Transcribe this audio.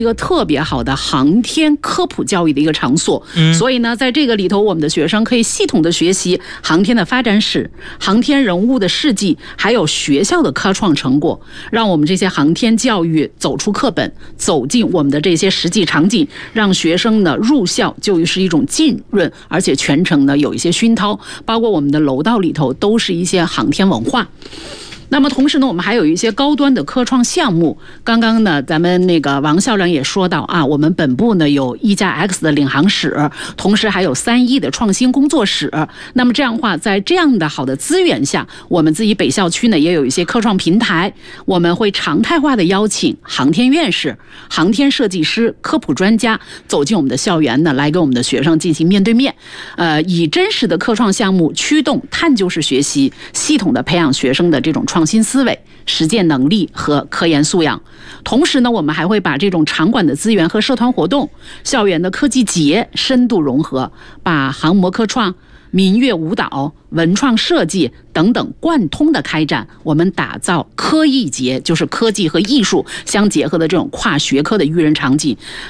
一个特别好的航天科普教育的一个场所。所以呢，在这个里头，我们的学生可以系统的学习航天的发展史、航天人物的事迹，还有学校的科创成果，让我们这些航天教育走出课本，走进我们的这些实际场景，让学生呢入校就是一种浸润，而且全程呢有一些熏陶，包括我们的楼道里头都是一些航天文化。那么同时呢，我们还有一些高端的科创项目。刚刚呢，咱们那个王校长也说到啊，我们本部呢有1+X 的领航室，同时还有3E的创新工作室。那么这样的话，在这样的好的资源下，我们自己北校区呢也有一些科创平台，我们会常态化的邀请航天院士、航天设计师、科普专家走进我们的校园呢，来给我们的学生进行面对面，以真实的科创项目驱动探究式学习，系统的培养学生的这种创新思维、实践能力和科研素养。同时呢，我们还会把这种场馆的资源和社团活动、校园的科技节深度融合，把航模科创、民乐舞蹈、文创设计等等贯通的开展，我们打造科艺节，就是科技和艺术相结合的这种跨学科的育人场景。